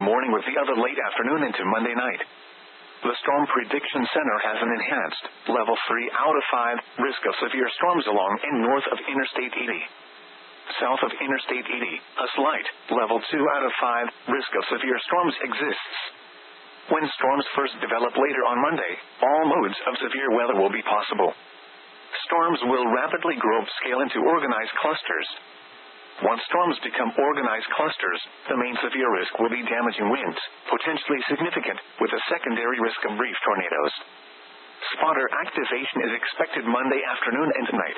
morning with the other late afternoon into Monday night. The Storm Prediction Center has an enhanced, level 3 out of 5, risk of severe storms along and north of Interstate 80. South of Interstate 80, a slight, level 2 out of 5, risk of severe storms exists. When storms first develop later on Monday, all modes of severe weather will be possible. Storms will rapidly grow upscale into organized clusters. Once storms become organized clusters, the main severe risk will be damaging winds, potentially significant, with a secondary risk of brief tornadoes. Spotter activation is expected Monday afternoon and tonight.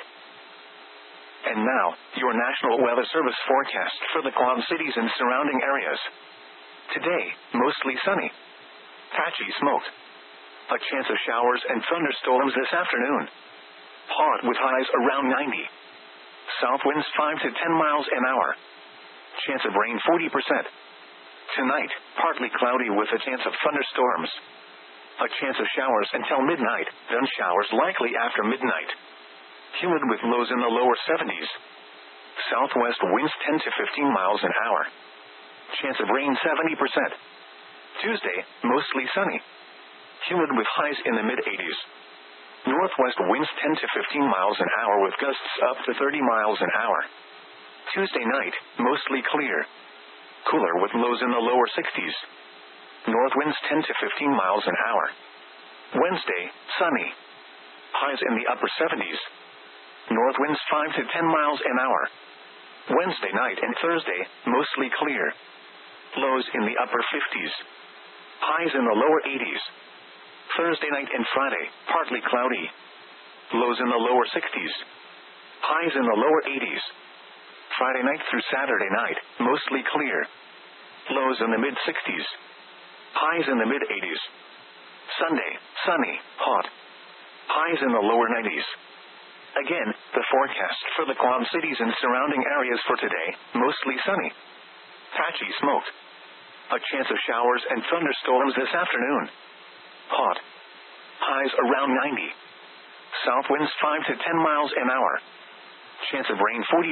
And now, your National Weather Service forecast for the Quad Cities and surrounding areas. Today, mostly sunny. Patchy smoke. A chance of showers and thunderstorms this afternoon. Hot with highs around 90. South winds 5 to 10 miles an hour. Chance of rain 40%. Tonight, partly cloudy with a chance of thunderstorms. A chance of showers until midnight, then showers likely after midnight. Humid with lows in the lower 70s. Southwest winds 10 to 15 miles an hour. Chance of rain 70%. Tuesday, mostly sunny. Humid with highs in the mid-80s. Northwest winds 10 to 15 miles an hour with gusts up to 30 miles an hour. Tuesday night, mostly clear. Cooler with lows in the lower 60s. North winds 10 to 15 miles an hour. Wednesday, sunny. Highs in the upper 70s. North winds 5 to 10 miles an hour. Wednesday night and Thursday, mostly clear. Lows in the upper 50s. Highs in the lower 80s. Thursday night and Friday, partly cloudy. Lows in the lower 60s. Highs in the lower 80s. Friday night through Saturday night, mostly clear. Lows in the mid-60s. Highs in the mid-80s. Sunday, sunny, hot. Highs in the lower 90s. Again, the forecast for the Quad Cities and surrounding areas for today, mostly sunny. Patchy smoke. A chance of showers and thunderstorms this afternoon. Hot. Highs around 90. South winds 5 to 10 miles an hour. Chance of rain 40%.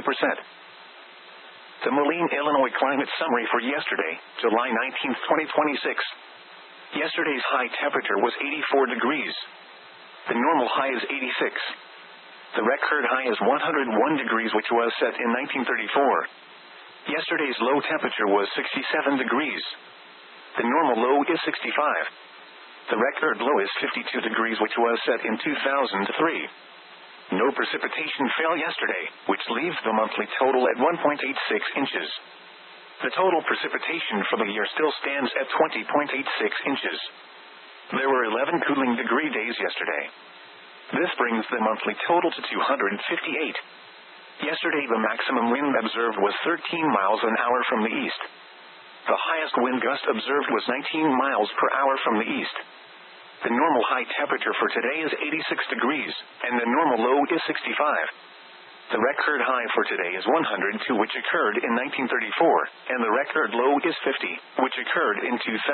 The Moline, Illinois climate summary for yesterday, July 19, 2026. Yesterday's high temperature was 84 degrees. The normal high is 86. The record high is 101 degrees, which was set in 1934. Yesterday's low temperature was 67 degrees. The normal low is 65. The record low is 52 degrees, which was set in 2003. No precipitation fell yesterday, which leaves the monthly total at 1.86 inches. The total precipitation for the year still stands at 20.86 inches. There were 11 cooling degree days yesterday. This brings the monthly total to 258. Yesterday the maximum wind observed was 13 miles an hour from the east. The highest wind gust observed was 19 miles per hour from the east. The normal high temperature for today is 86 degrees, and the normal low is 65. The record high for today is 102, which occurred in 1934, and the record low is 50, which occurred in 2009.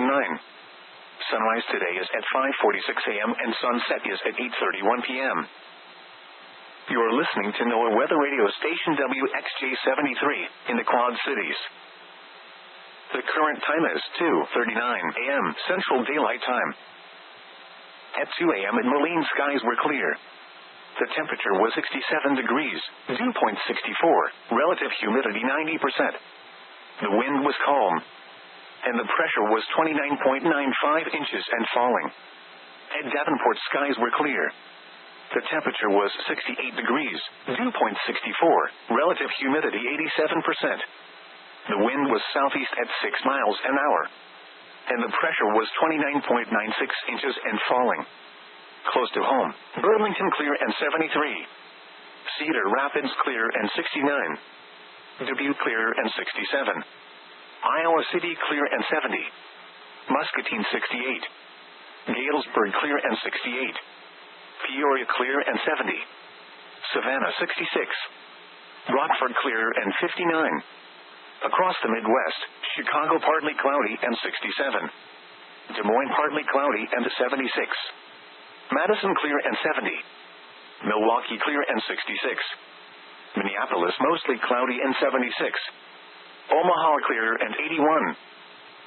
Sunrise today is at 5:46 a.m. and sunset is at 8:31 p.m. You are listening to NOAA Weather Radio Station WXJ73 in the Quad Cities. The current time is 2:39 a.m. Central Daylight Time. At 2 a.m. in Moline, skies were clear. The temperature was 67 degrees, dew point 64, relative humidity 90%. The wind was calm, and the pressure was 29.95 inches and falling. At Davenport, skies were clear. The temperature was 68 degrees, dew point 64, relative humidity 87%. The wind was southeast at 6 miles an hour, and the pressure was 29.96 inches and falling. Close to home, Burlington clear and 73. Cedar Rapids clear and 69. Dubuque clear and 67. Iowa City clear and 70. Muscatine 68. Galesburg clear and 68. Peoria clear and 70. Savannah 66. Rockford clear and 59. Across the Midwest, Chicago partly cloudy and 67. Des Moines partly cloudy and 76. Madison clear and 70. Milwaukee clear and 66. Minneapolis mostly cloudy and 76. Omaha clear and 81.